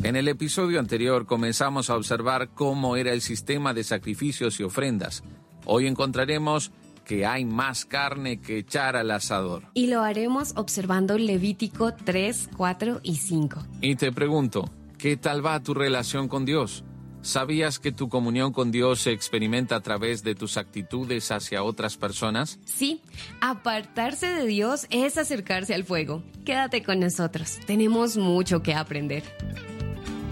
En el episodio anterior comenzamos a observar cómo era el sistema de sacrificios y ofrendas. Hoy encontraremos que hay más carne que echar al asador. Y lo haremos observando Levítico 3, 4 y 5. Y te pregunto, ¿qué tal va tu relación con Dios? ¿Sabías que tu comunión con Dios se experimenta a través de tus actitudes hacia otras personas? Sí, apartarse de Dios es acercarse al fuego. Quédate con nosotros, tenemos mucho que aprender.